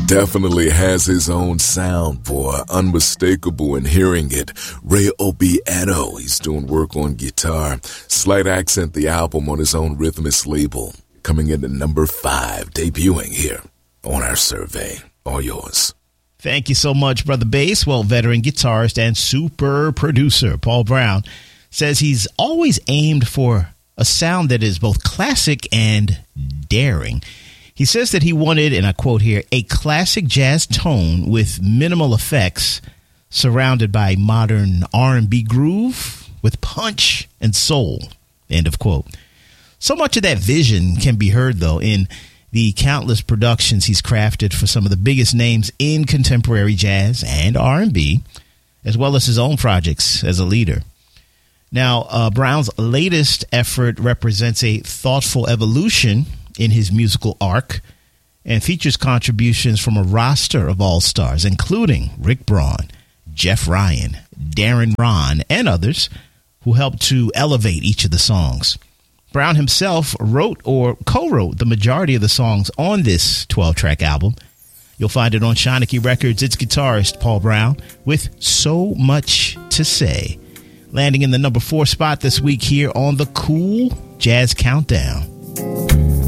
Definitely has his own sound, boy. Unmistakable in hearing it. Ray Obiano, he's doing work on guitar. Slight Accent, the album on his own Rhythmist label. Coming in at number 5, debuting here on our survey. All yours. Thank you so much, Brother Bass. Well, veteran guitarist and super producer Paul Brown says he's always aimed for a sound that is both classic and daring. He says that he wanted, and I quote here, a classic jazz tone with minimal effects surrounded by modern R&B groove with punch and soul, end of quote. So much of that vision can be heard, though, in the countless productions he's crafted for some of the biggest names in contemporary jazz and R&B, as well as his own projects as a leader. Now, Brown's latest effort represents a thoughtful evolution in his musical arc and features contributions from a roster of all-stars, including Rick Braun, Jeff Ryan, Darren Ron, and others who helped to elevate each of the songs. Brown himself wrote or co-wrote the majority of the songs on this 12-track album. You'll find it on Shineke Records. It's guitarist Paul Brown with So Much to Say, landing in the number 4 spot this week here on the Cool Jazz Countdown.